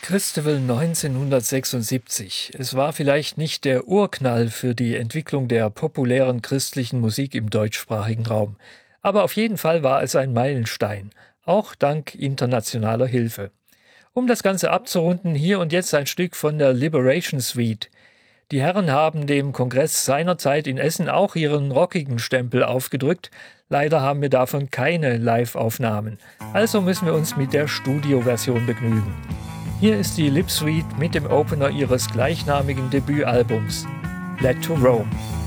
Christabel 1976. Es war vielleicht nicht der Urknall für die Entwicklung der populären christlichen Musik im deutschsprachigen Raum. Aber auf jeden Fall war es ein Meilenstein, auch dank internationaler Hilfe. Um das Ganze abzurunden, hier und jetzt ein Stück von der Liberation Suite. Die Herren haben dem Kongress seinerzeit in Essen auch ihren rockigen Stempel aufgedrückt. Leider haben wir davon keine Live-Aufnahmen. Also müssen wir uns mit der Studioversion begnügen. Hier ist die Lip Suite mit dem Opener ihres gleichnamigen Debütalbums, Led to Rome.